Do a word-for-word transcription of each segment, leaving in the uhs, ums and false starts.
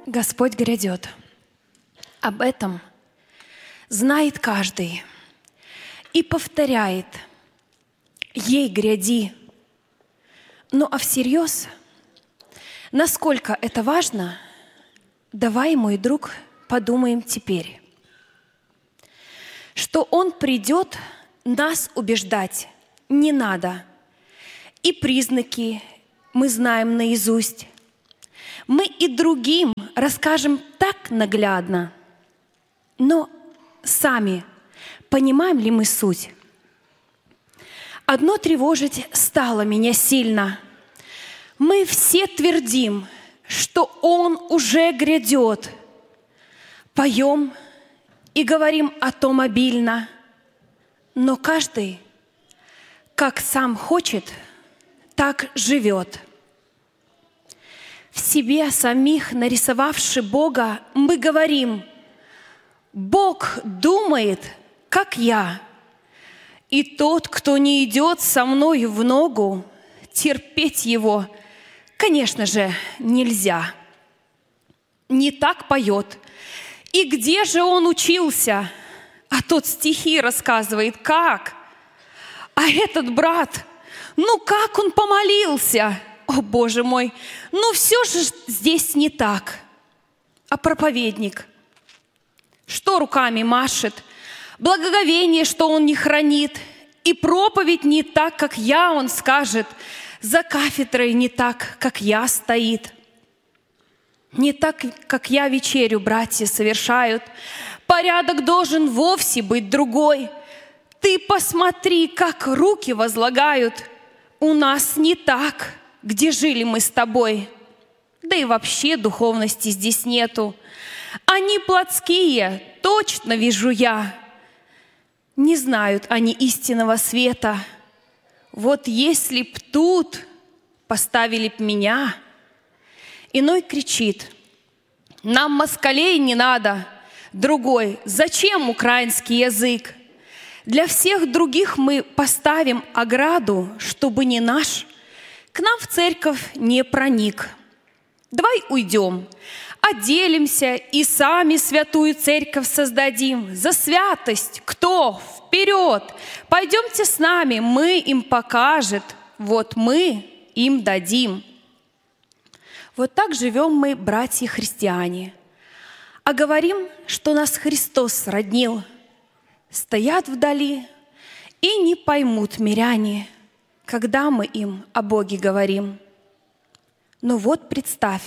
Господь грядет. Об этом знает каждый и повторяет: «Ей гряди». Ну а всерьез, насколько это важно, давай, мой друг, подумаем теперь, что Он придет нас убеждать не надо. И признаки мы знаем наизусть. Мы и другим расскажем так наглядно. Но сами понимаем ли мы суть? Одно тревожить стало меня сильно. Мы все твердим, что Он уже грядет. Поем и говорим о том обильно. Но каждый, как сам хочет, так живет. В себе самих нарисовавши Бога, мы говорим: Бог думает, как я. И тот, кто не идет со мной в ногу, терпеть его, конечно же, нельзя. Не так поет. И где же он учился? А тот стихи рассказывает, как? А этот брат, ну как он помолился? О, Боже мой, ну все же здесь не так. А проповедник, что руками машет, благоговение, что он не хранит, и проповедь не так, как я, он скажет, за кафедрой не так, как я стоит. Не так, как я вечерю братья совершают, порядок должен вовсе быть другой. Ты посмотри, как руки возлагают. У нас не так, где жили мы с тобой. Да и вообще духовности здесь нету. Они плотские, точно вижу я. Не знают они истинного света. Вот если б тут поставили б меня. Иной кричит: нам москалей не надо. Другой: зачем украинский язык? Для всех других мы поставим ограду, чтобы не наш к нам в церковь не проник. Давай уйдем, отделимся и сами святую церковь создадим. За святость кто? Вперед! Пойдемте с нами, мы им покажет, вот мы им дадим. Вот так живем мы, братья-христиане, а говорим, что нас Христос роднил. Стоят вдали и не поймут миряне, когда мы им о Боге говорим. Но вот представь,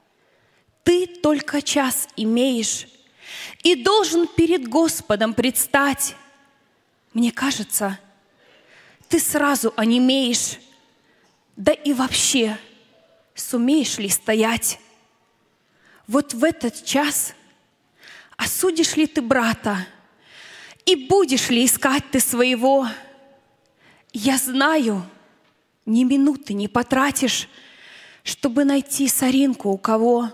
ты только час имеешь и должен перед Господом предстать. Мне кажется, ты сразу онемеешь, да и вообще сумеешь ли стоять? Вот в этот час осудишь ли ты брата, и будешь ли искать ты своего? Я знаю, ни минуты не потратишь, чтобы найти соринку у кого.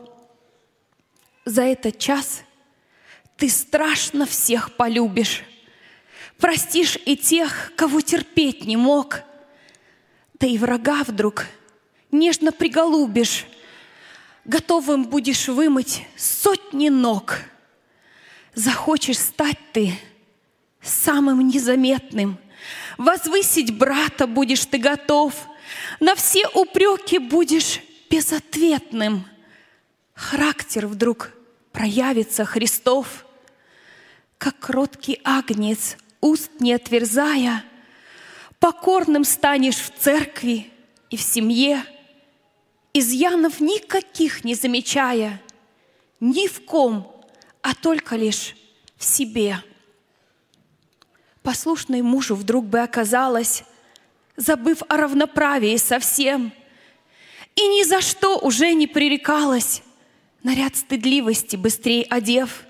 За этот час ты страшно всех полюбишь, простишь и тех, кого терпеть не мог, да и врага вдруг нежно приголубишь, готовым будешь вымыть сотни ног. Захочешь стать ты самым незаметным, возвысить брата будешь ты готов, на все упреки будешь безответным. Характер вдруг проявится Христов, как кроткий агнец, уст не отверзая, покорным станешь в церкви и в семье, изъянов никаких не замечая, ни в ком, а только лишь в себе. Послушной мужу вдруг бы оказалось, забыв о равноправии совсем, и ни за что уже не пререкалась, наряд стыдливости быстрее одев.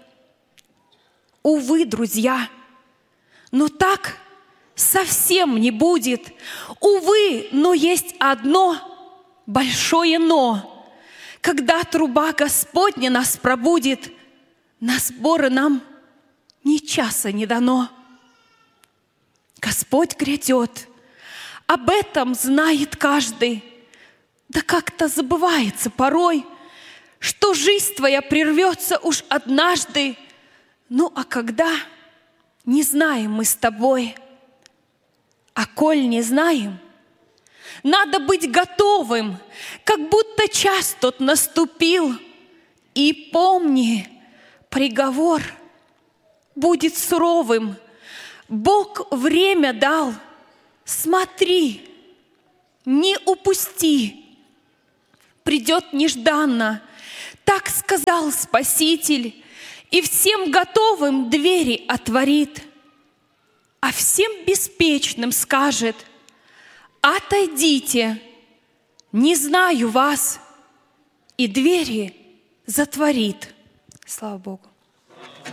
Увы, друзья, но так совсем не будет. Увы, но есть одно большое «но». Когда труба Господня нас пробудит, на сборы нам ни часа не дано. Господь грядет, об этом знает каждый. Да как-то забывается порой, что жизнь твоя прервется уж однажды. Ну а когда, не знаем мы с тобой. А коль не знаем, надо быть готовым, как будто час тот наступил. И помни, приговор будет суровым. Бог время дал, смотри, не упусти. Придет нежданно, так сказал Спаситель, и всем готовым двери отворит, а всем беспечным скажет: отойдите, не знаю вас, и двери затворит. Слава Богу.